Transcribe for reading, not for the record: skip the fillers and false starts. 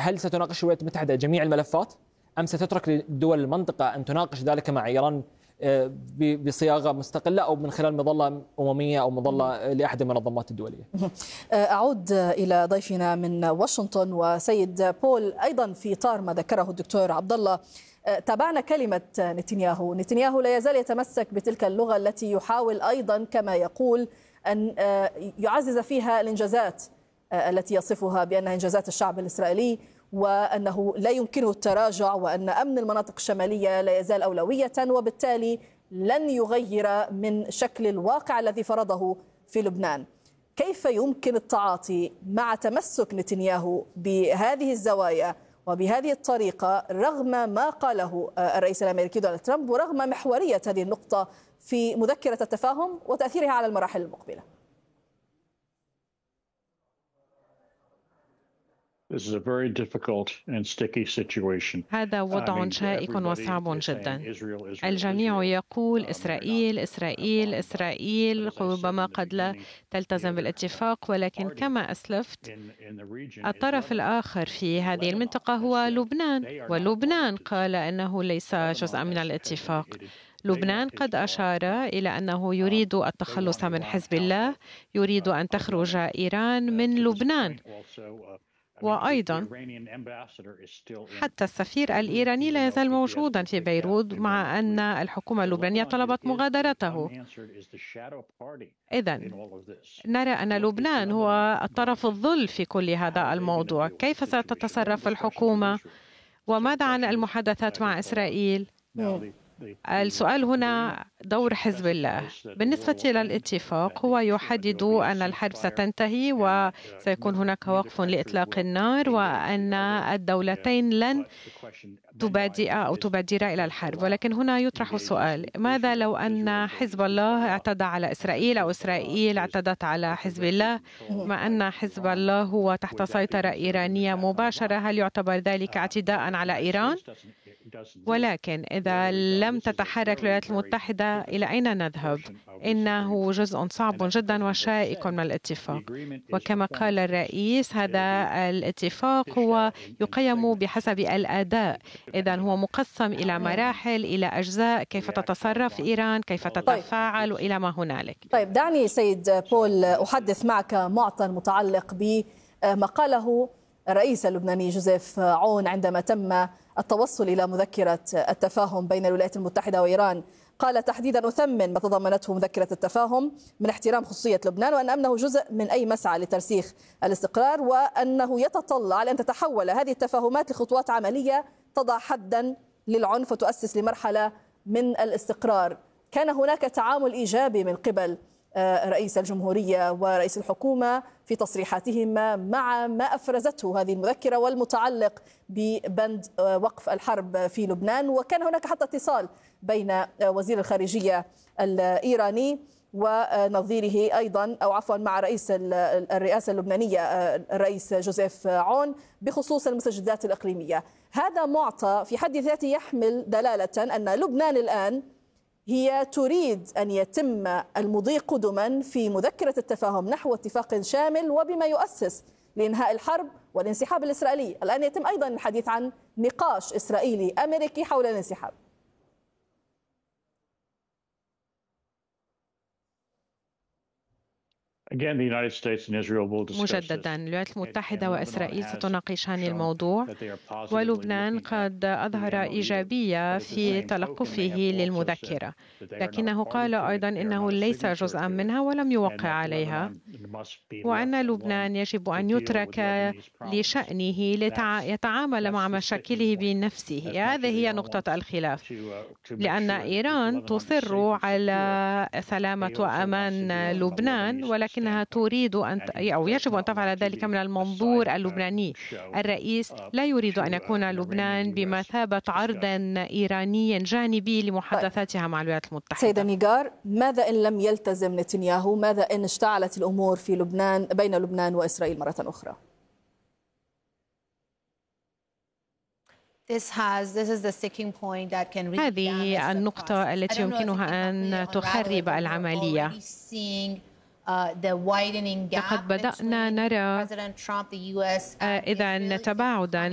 هل ستناقش الولايات المتحدة جميع الملفات أم ستترك لدول المنطقة أن تناقش ذلك مع إيران بصياغة مستقلة أو من خلال مظلة أممية أو مظلة لأحد المنظمات الدولية؟ أعود إلى ضيفنا من واشنطن وسيد بول. أيضا في إطار ما ذكره الدكتور عبد الله، تابعنا كلمة نتنياهو لا يزال يتمسك بتلك اللغة التي يحاول أيضا كما يقول أن يعزز فيها الإنجازات التي يصفها بأنها إنجازات الشعب الإسرائيلي، وأنه لا يمكنه التراجع، وأن أمن المناطق الشمالية لا يزال أولوية، وبالتالي لن يغير من شكل الواقع الذي فرضه في لبنان. كيف يمكن التعاطي مع تمسك نتنياهو بهذه الزوايا وبهذه الطريقة رغم ما قاله الرئيس الأمريكي دونالد ترامب ورغم محورية هذه النقطة في مذكرة التفاهم وتأثيرها على المراحل المقبلة؟ هذا وضع شائك وصعب جدا. الجميع يقول إسرائيل إسرائيل إسرائيل، ربما قد لا تلتزم بالاتفاق، ولكن كما أسلفت الطرف الآخر في هذه المنطقة هو لبنان، ولبنان قال أنه ليس جزءا من الاتفاق. لبنان قد أشار إلى أنه يريد التخلص من حزب الله، يريد أن تخرج إيران من لبنان، وأيضا حتى السفير الإيراني لا يزال موجودا في بيروت مع أن الحكومة اللبنانية طلبت مغادرته. إذن نرى أن لبنان هو الطرف الظل في كل هذا الموضوع. كيف ستتصرف الحكومة وماذا عن المحادثات مع إسرائيل؟ السؤال هنا دور حزب الله. بالنسبة إلى الاتفاق هو يحدد أن الحرب ستنتهي وسيكون هناك وقف لإطلاق النار، وأن الدولتين لن تبادر إلى الحرب. ولكن هنا يطرح السؤال: ماذا لو أن حزب الله اعتدى على إسرائيل أو إسرائيل اعتدت على حزب الله، مع أن حزب الله هو تحت سيطرة إيرانية مباشرة؟ هل يعتبر ذلك اعتداء على إيران؟ ولكن إذا لم تتحرك الولايات المتحدة إلى أين نذهب؟ إنه جزء صعب جدا وشائك من الاتفاق، وكما قال الرئيس هذا الاتفاق هو يقيم بحسب الأداء. إذن هو مقسم إلى مراحل، إلى أجزاء، كيف تتصرف إيران، كيف تتفاعل وإلى ما هنالك. طيب دعني سيد بول أحدث معك معطى متعلق بما قاله الرئيس اللبناني جوزيف عون عندما تم التوصل إلى مذكرة التفاهم بين الولايات المتحدة وإيران. قال تحديدا: أثمن ما تضمنته مذكرة التفاهم من احترام خصوصية لبنان، وأن أمنه جزء من أي مسعى لترسيخ الاستقرار، وأنه يتطلع لأن تتحول هذه التفاهمات لخطوات عملية تضع حدا للعنف وتؤسس لمرحلة من الاستقرار. كان هناك تعامل إيجابي من قبل رئيس الجمهورية ورئيس الحكومة في تصريحاتهما مع ما أفرزته هذه المذكرة والمتعلق ببند وقف الحرب في لبنان، وكان هناك حتى اتصال بين وزير الخارجية الإيراني ونظيره أيضا، أو عفوا مع رئيس الرئاسة اللبنانية الرئيس جوزيف عون بخصوص المستجدات الإقليمية. هذا معطى في حد ذاته يحمل دلالة أن لبنان الآن هي تريد أن يتم المضي قدما في مذكرة التفاهم نحو اتفاق شامل وبما يؤسس لإنهاء الحرب والانسحاب الإسرائيلي. الآن يتم أيضا الحديث عن نقاش إسرائيلي أمريكي حول الانسحاب. مجددا الولايات المتحدة وإسرائيل ستناقشان الموضوع، ولبنان قد أظهر إيجابية في تلقفه للمذكرة، لكنه قال أيضا إنه ليس جزءا منها ولم يوقع عليها، وأن لبنان يجب أن يترك لشأنه يتعامل مع مشاكله بنفسه. هذه هي نقطة الخلاف، لأن إيران تصر على سلامة وأمان لبنان، ولكنها تريد أو يجب أن تفعل ذلك من المنظور اللبناني. الرئيس لا يريد أن يكون لبنان بمثابة عرض إيراني جانبي لمحادثاتها مع الولايات المتحدة. سيدة نيغار، ماذا إن لم يلتزم نتنياهو؟ ماذا إن اشتعلت الأمور في لبنان بين لبنان وإسرائيل مرة أخرى؟ هذه النقطة التي يمكنها أن تخرب العملية. لقد بدأنا نرى إذا تباعدا